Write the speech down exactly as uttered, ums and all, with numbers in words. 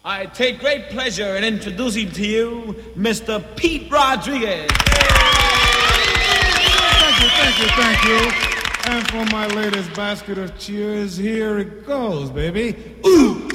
I take great pleasure in introducing to you Mister Pete Rodriguez. Thank you, thank you, thank you. And for my latest basket of cheers, here it goes, baby. Ooh!